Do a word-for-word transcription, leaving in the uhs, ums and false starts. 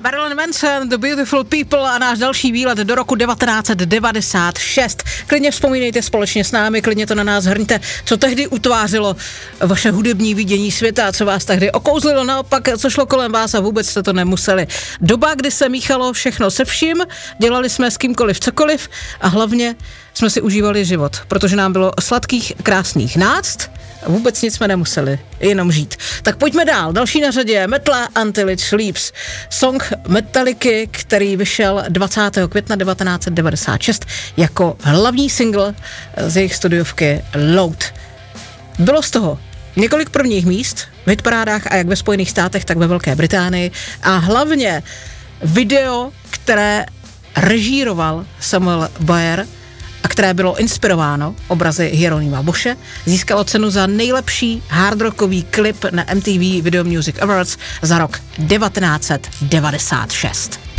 Marilyn Manson, The Beautiful People a náš další výlet do roku devatenáct set devadesát šest. Klidně vzpomínejte společně s námi, klidně to na nás hrňte, co tehdy utvářilo vaše hudební vidění světa, co vás tehdy okouzlilo, naopak, co šlo kolem vás a vůbec jste to nemuseli. Doba, kdy se míchalo všechno se vším, dělali jsme s kýmkoliv cokoliv a hlavně jsme si užívali život, protože nám bylo sladkých, krásných náct, vůbec nic jsme nemuseli, jenom žít. Tak pojďme dál. Další na řadě je Metla Until It Sleeps. Song Metallicy, který vyšel dvacátého května devatenáct set devadesát šest jako hlavní single z jejich studiovky Load. Bylo z toho několik prvních míst v hitparádách a jak ve Spojených státech, tak ve Velké Británii a hlavně video, které režíroval Samuel Bayer a které bylo inspirováno obrazy Hieronyma Bosche, získalo cenu za nejlepší hardrockový klip na M T V Video Music Awards za rok devatenáct set devadesát šest.